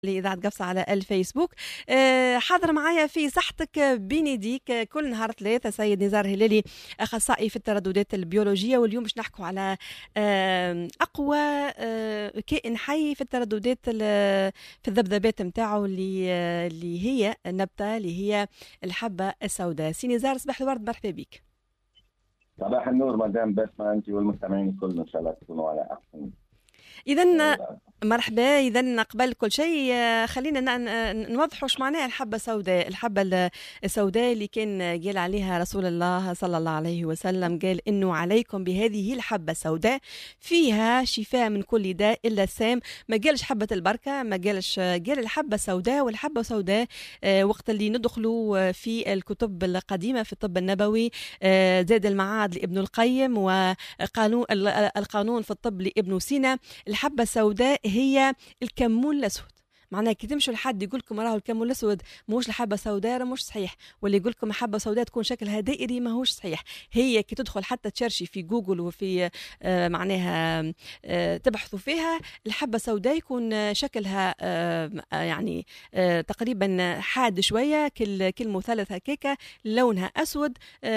لإذاعة قفصة على الفيسبوك. حاضر معايا في صحتك بينيديك كل نهار ثلاثة سيد نزار هلالي، أخصائي في الترددات البيولوجية، واليوم باش نحكوا على أقوى كائن حي في الترددات في الذبذبات نتاعو اللي هي النبتة اللي هي الحبة السوداء. سي نزار صباح الورد، مرحبا بك. صباح النور مدام بسمة، أنت والمستمعين الكل إن شاء الله تكونوا على أحسن. إذن مرحبا. إذن قبل كل شيء خلينا نوضحوا ايش معناها الحبة السوداء. الحبة السوداء اللي كان قال عليها رسول الله صلى الله عليه وسلم، قال إنه عليكم بهذه الحبة السوداء فيها شفاء من كل داء إلا السام. ما قالش حبة البركة، ما قالش، قال الحبة السوداء. والحبة السوداء وقت اللي ندخلوا في الكتب القديمة في الطب النبوي، زاد المعاد لابن القيم، وقانون القانون في الطب لابن سينا، الحبة السوداء هي الكمون الأسود. معناها كي تمشوا لحد يقول لكم راهو الكمون الأسود ماهوش الحبة السوداء، مش صحيح. واللي يقول لكم حبة سوداء تكون شكلها دائري، ماهوش صحيح. هي كي تدخل حتى تشرشي في جوجل وفي معناها تبحثوا فيها، الحبة السوداء يكون شكلها يعني تقريبا حاد شوية، كل مثلث هكاكا، لونها أسود،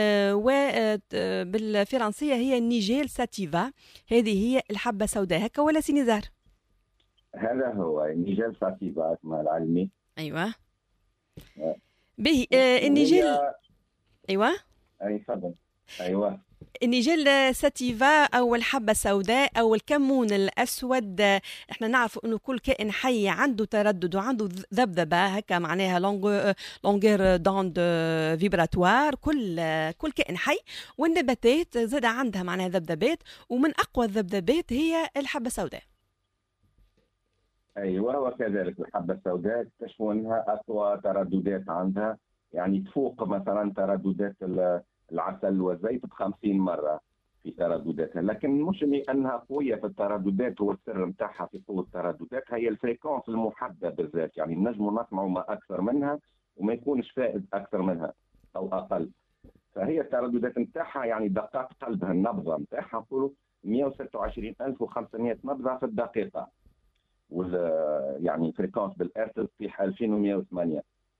وبالفرنسية هي نيجيل ساتيفا. هذه هي الحبة السوداء، هكا ولا سينيزار؟ هذا هو نيجيل ساتيفا اسمها العلمي. أيوة به النيجيل. أيوة أي تفضل. أيوة النيجيل ساتيفا أو الحبة السوداء أو الكمون الأسود. احنا نعرف أنه كل كائن حي عنده تردد وعنده ذبذبة، هكا معناها لونغير دوند فيبراتوار. كل كائن حي، والنباتات زاد عندها معناها ذبذبات، ومن أقوى الذبذبات هي الحبة السوداء. أيوة، وكذلك الحبة السوداء اكتشفوا أنها أقوى ترددات عندها، يعني تفوق مثلا ترددات العسل والزيت ب50 مرة في تردداتها. لكن مش لأنها قوية في الترددات هو السر متاعها في قوة الترددات، هي الفريكونس المحددة بالذات، يعني نجم نسمع ما أكثر منها وما يكونش فائد أكثر منها أو أقل. فهي الترددات متاعها يعني دقات قلبها، النبضة متاعها نقولوا 126,500 نبضة في الدقيقة، يعني فريكونس بالارتز في 2108.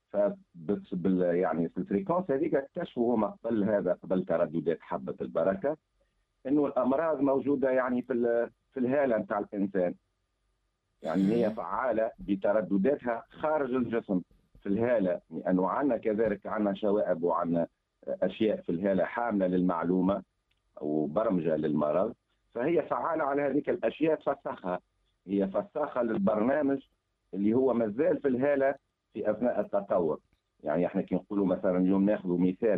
يعني في الفريكونس هذيك اكتشفوا هما قبل ترددات حبة البركة انه الامراض موجودة يعني في الهالة نتاع الانسان، يعني هي فعالة بتردداتها خارج الجسم في الهالة، لانه عندنا كذلك عندنا شوائب وعندنا اشياء في الهالة حاملة للمعلومة او برمجة للمرض، فهي فعالة على هذيك الاشياء، تفسخها. هي فساخة للبرنامج اللي هو مازال في الهالة في أثناء التطور. يعني احنا كي نقولوا مثلا اليوم ناخذ مثال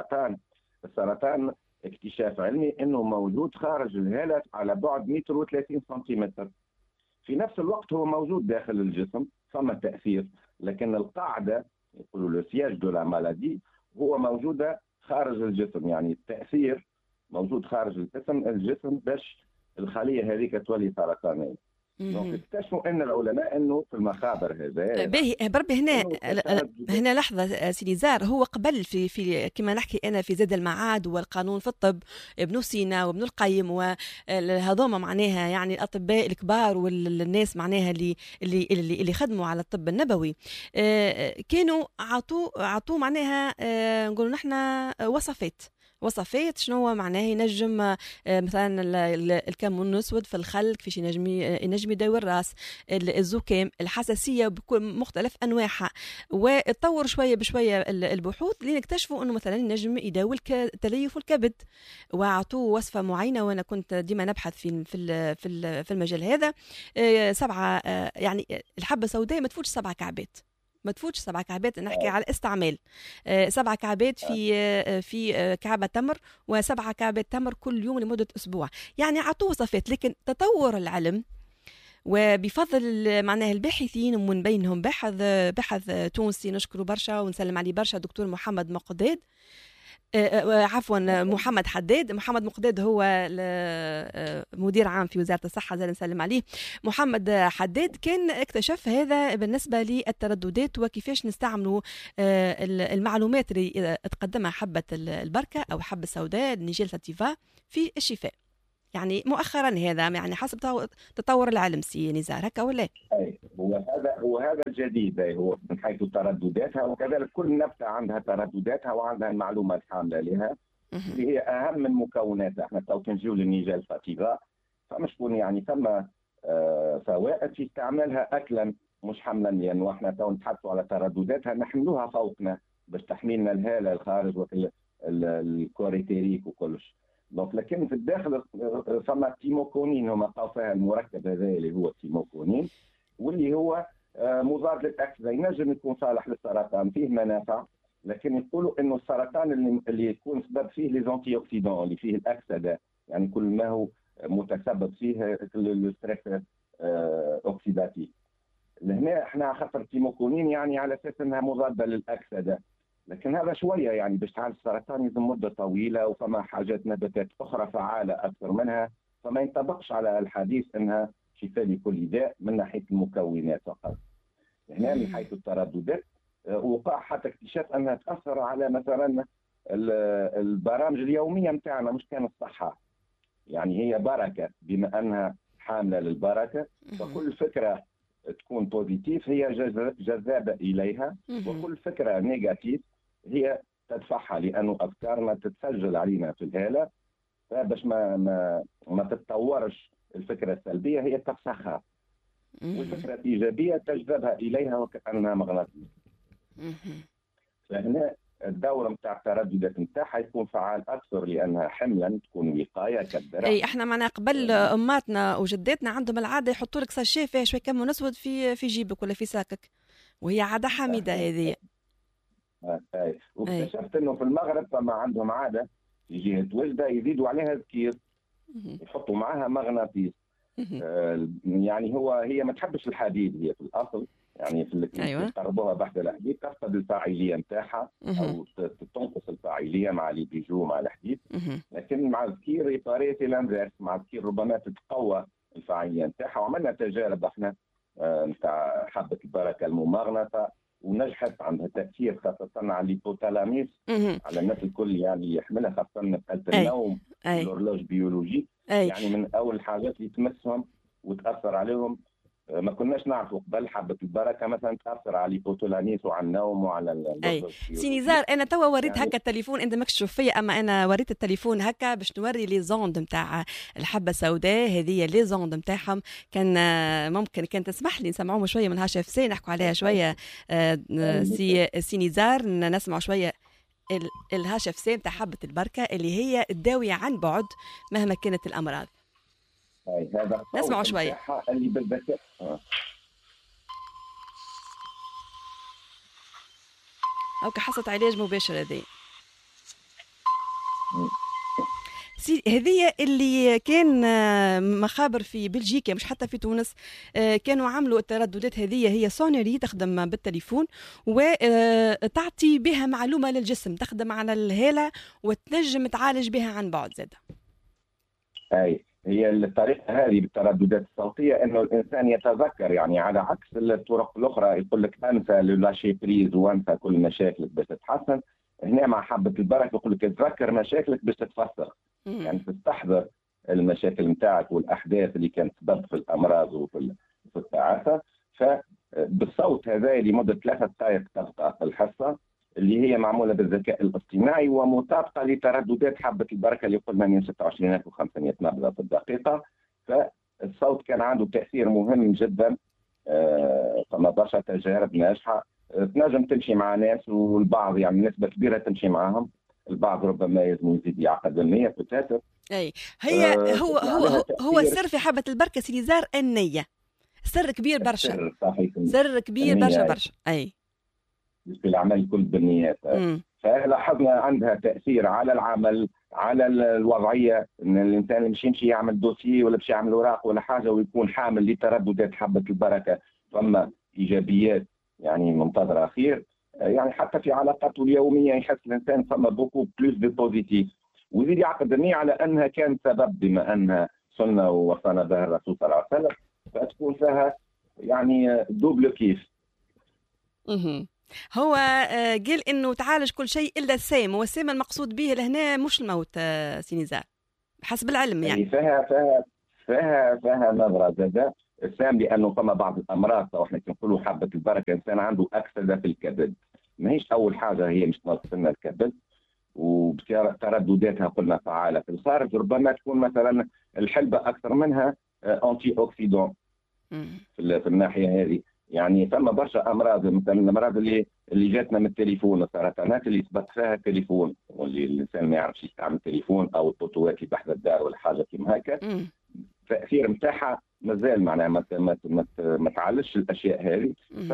السرطان اكتشاف علمي انه موجود خارج الهالة على بعد 130 سنتيمتر. في نفس الوقت هو موجود داخل الجسم، ثم تأثير، لكن القاعدة يقولوا لو سياج دو لا مالادي هو موجودة خارج الجسم، يعني التأثير موجود خارج الجسم باش الخلية هذيك تولي سرطانية. اكتشفوا ان العلماء انه في المخابر هذا بربي هنا لحظه سينيزار. هو قبل في كما نحكي انا في زاد المعاد والقانون في الطب ابن سينا وابن القيم وهذوما معناها يعني الاطباء الكبار والناس معناها اللي خدموا على الطب النبوي، كانوا عطوا معناها نقولوا نحن وصفات شنو معناه ينجم مثلا الكمون الاسود في الخل كيفاش ينجم يداوي الراس، الزكام، الحساسيه بكل مختلف انواعها. وتطور شويه بشويه البحوث لين اكتشفوا انه مثلا ينجم يداوي تليف الكبد، وعطوه وصفه معينه. وانا كنت ديما نبحث في المجال هذا. 7 يعني الحبه السوداء ما تفوتش 7 كعبات، ما تفوتش 7 كعبات. نحكي على الاستعمال 7 كعبات في كعبة تمر، و7 كعبات تمر كل يوم لمدة أسبوع. يعني عطوه وصفات. لكن تطور العلم وبفضل معناه الباحثين، ومن بينهم باحث تونسي نشكره برشا ونسلم عليه برشا، دكتور محمد مقداد، عفوا محمد مقداد هو مدير عام في وزارة الصحة، زي نسلم عليه. محمد حداد كان اكتشف هذا بالنسبة للترددات وكيفاش نستعملوا المعلومات اللي تقدمها حبة البركة أو حبة السوداء نيجيل ساتيفا في الشفاء. يعني مؤخرا هذا، يعني حسب تطور العلم سي نزار، هكا ولا؟ أي هو هذا الجديد، أي هو من حيث تردداتها، وكذلك كل نبتة عندها تردداتها وعندها المعلومات الحاملة لها اللي هي أهم من مكوناتها. احنا تو كنجيو للنيجال فاتيغا، فما شكون يعني ثم فوائد في استعمالها أكلا مش حملا، لأنه احنا تو نتحدثوا على تردداتها نحملوها فوقنا باش تحميلنا الهالة الخارج وكل الكوريتيريك وكلش. دونك لكن في الداخل فما تيموكونين، هما قوسها المركب هذا اللي هو التيموكونين، واللي هو مضاد للأكسدة، ينجم يكون صالح للسرطان، فيه منافع. لكن يقولوا انه السرطان اللي يكون سبب فيه لي زونتي اوكسيدون اللي فيه الاكسده، يعني كل ما هو متسبب فيه الستريس اوكسيداتيف. لهنا احنا خاطر التيموكونين يعني على اساس انها مضاده للاكسده، لكن هذا شويه يعني باش تعالج السرطان يلزم مده طويله، وفما حاجات نباتات اخرى فعاله اكثر منها، فما ينطبقش على الحديث انها شفاء لكل داء من ناحيه المكونات فقط. هنا من حيث الترددات وقع حتى اكتشاف انها تاثر على مثلا البرامج اليوميه نتاعنا، مش كان الصحه. يعني هي بركه، بما انها حامله للبركه، فكل فكره تكون بوزيتيف هي جذابه اليها، وكل فكره نيجاتيف هي تدفعها، لانه افكارنا تتسجل علينا في الهاله، فباش ما تتطورش الفكره السلبيه هي تفسخها، والفكره الايجابيه تجذبها اليها وكانها مغناطيس. فهنا الدوره نتاع الترددات نتاعها يكون فعال اكثر، لانها حملا تكون وقايه كالدرع. اي احنا معنا قبل اماتنا وجداتنا عندهم العاده يحطوا لك ساشيه فيها شويه كم اسود في جيبك ولا في ساكك، وهي عاده حميده هذه. واكتشفت انه في المغرب فما عندهم عاده في جهه وجده يزيدوا عليها ذكير، يحطوا معها مغناطيس. يعني هي ما تحبش الحديد هي في الاصل، يعني في يقربوها بحث الحديد تفقد الفاعليه نتاعها او تنقص الفاعليه مع اللي بيجوا مع الحديد. لكن مع الكير يطارية الانفيرس، مع الكير ربما تتقوى الفاعليه نتاعها. وعملنا تجارب احنا نتاع حبه البركه الممغنطه، ونجحت، عندها تاثير خاصه على الهيبوثالاميس، على الناس الكل يعني يحملها، خاصه مساله النوم والهورلوج بيولوجي. يعني من اول الحاجات اللي تمسهم وتاثر عليهم. ما كناش نعرفوا قبل حبه البركه مثلا تاثر على الهيبوثالاميس وعلى النوم وعلى سي نزار، انا توا وريت يعني هكا التليفون، انت ماكش تشوف فيا، اما انا وريت التليفون هكا باش نوري لي زوند نتاع الحبه السوداء هذه، لي زوند نتاعهم. كان ممكن كان تسمح لي نسمعوهم شويه من هاش اف سي، نحكوا عليها شويه سي نزار، نسمعوا شويه الهاش اف سي نتاع حبه البركه اللي هي الداويه عن بعد مهما كانت الامراض. هذا نسمعوا شويه اللي بالذكاء. اوكي، حصلت علاج مباشر هذه. هذه اللي كان مخابر في بلجيكا مش حتى في تونس، كانوا عملوا الترددات هذه، هي سونيري تخدم بالتليفون وتعطي بها معلومة للجسم، تخدم على الهالة وتنجم تعالج بها عن بعد زاد. هي الطريقة هذه بالترددات الصوتية انه الانسان يتذكر، يعني على عكس الطرق الاخرى يقول لك انسى لاشي بريز وانسى كل مشاكلك باش تتحسن. هنا مع حبة البركة يقول لك تذكر مشاكلك باش تتفسر، يعني تستحضر المشاكل نتاعك والاحداث اللي كانت سبب في الامراض وفي التعافى. فبالصوت هذا لمدة 3 دقائق تبقى الحصة، اللي هي معمولة بالذكاء الاصطناعي ومطابقة لترددات حبة البركة اللي قلنا من 26500 نبضة في الدقيقة. فالصوت كان عنده تأثير مهم جدا. فما برشا تجارب ناجحة تنجم تمشي مع ناس، والبعض يعني نسبة كبيرة تمشي معهم، البعض ربما يلزم يزيد يعقد النية بتاتر. هي هو السر في حبة البركة سيزار النية، سر كبير برشا، سر كبير برشا. في العمل الكل بالنيات. فلاحظنا عندها تأثير على العمل، على الوضعية، ان الانسان يمشي يعمل دوسي ولا باش يعمل اوراق ولا حاجة ويكون حامل لترددات حبة البركة، ثم ايجابيات يعني منتظرة خير. يعني حتى في علاقاته اليومية يحس الانسان ثم بوكو بلوس دو بوزيتيف، ويزيد يعقد النية على انها كانت سبب، بما انها سنة ووصانا بها الرسول صلى الله عليه وسلم، فتكون فيها يعني دوبل كيف. هو قال انه تعالج كل شيء الا السام، والسام المقصود به لهنا مش الموت سينيزار حسب العلم يعني. فيها نظرة زادة السام، لأنه فما بعض الأمراض أو احنا نقولوا حبة البركة إنسان عنده أكسدة في الكبد، ماهيش أول حاجة هي مش ناقص لنا الكبد، وتردداتها قلنا فعالة في الخارج، ربما تكون مثلا الحلبة أكثر منها أنتي أوكسيدون في الناحية هذه. يعني فما برشا أمراض، مثلا الأمراض اللي جاتنا من التليفون، السرطانات اللي سبق فيها التليفون، واللي الإنسان ما يعرفش يستعمل التليفون أو الطوطوات اللي بحذا الدار ولا حاجة كيما هكا، التأثير متاعها مازال معناها ما تعالجش الأشياء هذه.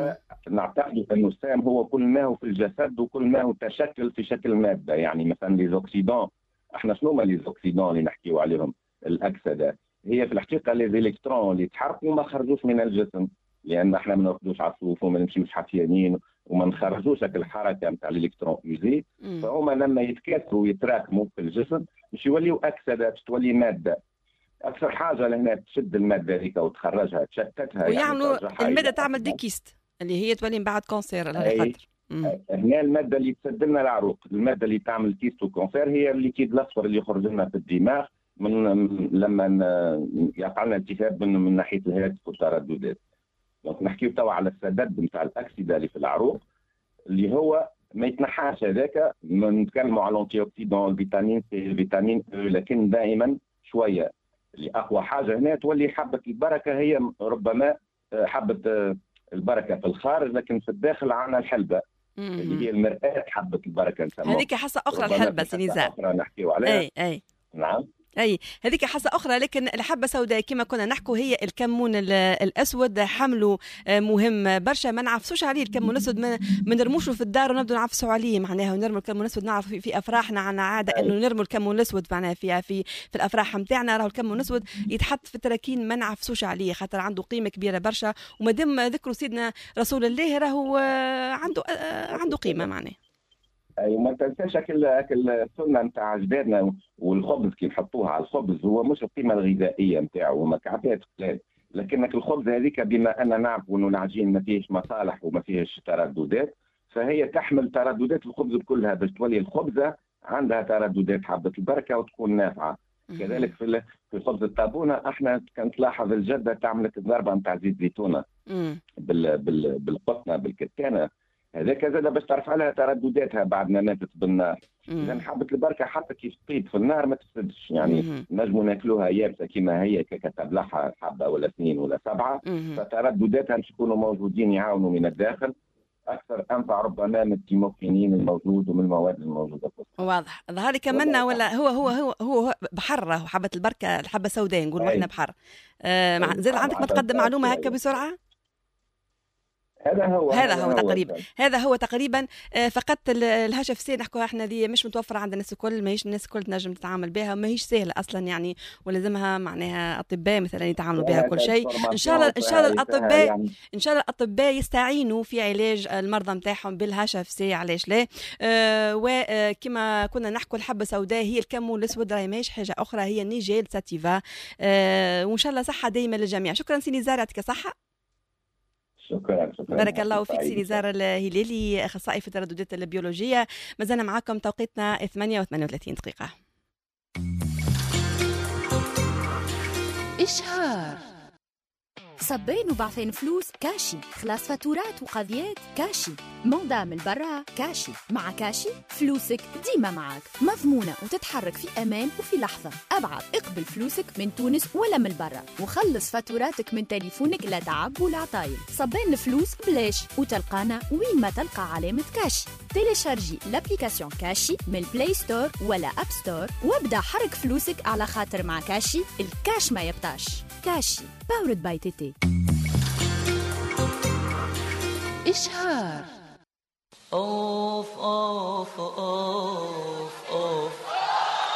فنعتقد أنه السام هو كل ما هو في الجسد وكل ما هو تشكل في شكل مادة. يعني مثلا ليزوكسيدون، احنا شنو هما ليزوكسيدون اللي نحكيو عليهم؟ الأكسدة هي في الحقيقة لي زيلكترون اللي تحركوا ما خرجوش من الجسم، لأن احنا ما نرقدوش على الصوف وما نمشيوش حافيانين وما نخرجوش هذه الحركة نتاع الإلكترون يوزي، فهما لما يتكاثروا ويتراكموا في الجسم مش يوليوا أكسدة، باش تولي مادة. أكثر حاجة لهنا تشد المادة هذيك وتخرجها تشتتها، ويعملوا يعني المادة تعمل ديكيست اللي هي تولي من بعد كونسير الخطر. هنا المادة اللي تسد لنا العروق، المادة اللي تعمل كيست وكونسير هي الليكيد الأصفر اللي يخرج لنا في الدماغ من لما يقع لنا التهاب من ناحية الهاتف والترددات. دونك نحكيو توا على السدد نتاع الأكسدة اللي في العروق اللي هو ما يتنحاش هذاك. نتكلموا على الانتي اوكسيدون، الفيتامين سي، الفيتامين او، لكن دائما شويه اللي اقوى حاجه هنا تولي حبه البركه، هي ربما حبه البركه في الخارج، لكن في الداخل عندنا الحلبه اللي هي المرآة حبه البركه نسموها. هذيك حصه اخرى الحلبه سينيزار اخرى نحكيو عليها. اي نعم اي هذيك حصة أخرى. لكن الحبة سوداء كما كنا نحكوا هي الكمون الأسود، حمله مهم برشا، ما نعفسوش عليه الكمون الأسود، ما نرموشه في الدار ونبدو نعفسوا عليه معناها، ونرموا الكمون الأسود. نعرف في أفراحنا عنا عادة إنه نرموا الكمون الأسود معناها في الأفراح متاعنا، راهو الكمون الأسود يتحط في التراكين ما نعفسوش عليه خاطر عنده قيمة كبيرة برشا، ومادام ذكروا سيدنا رسول الله راهو عنده قيمة معناها. اي ما تنساش السنه نتاع اجدادنا، والخبز كي نحطوها على الخبز هو مش القيمه الغذائيه نتاعو، مكعبات قلال، لكنك الخبز هذيك بما ان نعرف انه العجين ما فيهش مصالح وما فيهش ترددات، فهي تحمل ترددات الخبز كلها باش تولي الخبزه عندها ترددات حبه البركه وتكون نافعه. كذلك في خبز الطابونه احنا كانت تلاحظ الجده تعمل ضربه نتاع زيت زيتونه بالقطنه بالكتانه، هذاك زاد باش ترفع لها تردداتها بعد ما ماتت بالنار. اذا حبه البركه حتى كيف تطيب في النار ما تفسدش، يعني نجموا ناكلوها يابسه كما هي كتبلعها حبه ولا 2 ولا 7، فتردداتها مش يكونوا موجودين يعاونوا من الداخل اكثر، انفع ربما من التيموكسينين الموجود ومن المواد الموجوده في الصحة. واضح. ظهري كملنا ولا هو بحر حبه البركه، الحبه السوداء نقول احنا بحر. زين عندك ما تقدم معلومه هكا بسرعه؟ هذا هو تقريبا فقط الهشف سي نحكوها احنا دي مش متوفره عند الناس الكل، ماهيش الناس الكل تنجم تتعامل بها، ماهيش سهله اصلا يعني، ولازمها معناها اطباء مثلا يتعاملوا بها كل شيء. ان شاء الله الاطباء يستعينوا في علاج المرضى نتاعهم بالهشف سي، علاش لا. وكما كنا نحكوا الحبه السوداء هي الكمون الاسود، راهي ماهيش حاجه اخرى، هي نيجيل ساتيفا. وان شاء الله صحه دائما للجميع. شكرا سيني زار، يعطيك الصحه. شكرا بارك الله فيك سيدي زار الهلالي، اخصائي في الترددات البيولوجيه. مازلنا معكم، توقيتنا 8:38 دقيقه. إشهار صبين وبعثين فلوس كاشي، خلاص فاتورات وقضيات كاشي، موضة من برا كاشي. مع كاشي فلوسك ديما معك، مضمونة وتتحرك في أمان وفي لحظة. أبعث اقبل فلوسك من تونس ولا من برا، وخلص فاتوراتك من تليفونك لا تعب ولا عطايل. صبين الفلوس بلاش، وتلقانا وين ما تلقى علامة كاشي. تيليشارجي لابليكاسيون كاشي من بلاي ستور ولا أب ستور، وابدأ حرك فلوسك على خاطر مع كاشي الكاش ما يبطاش. كاشي باورد باي تيتي. إشهار. أوف أوف أوف